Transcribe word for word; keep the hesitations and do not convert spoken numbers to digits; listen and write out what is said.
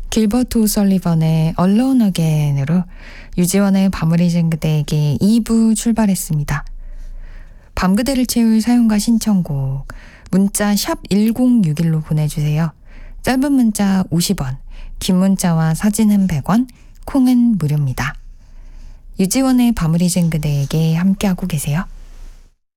길버트 오설리번의 Alone Again으로 유지원의 밤을 잊은 그대에게 이 부 출발했습니다. 밤그대를 채울 사연과 신청곡 문자 샵 일공육일로 보내주세요. 짧은 문자 오십 원, 긴 문자와 사진은 백 원, 콩은 무료입니다. 유지원의 밤을 잊은 그대에게 함께하고 계세요.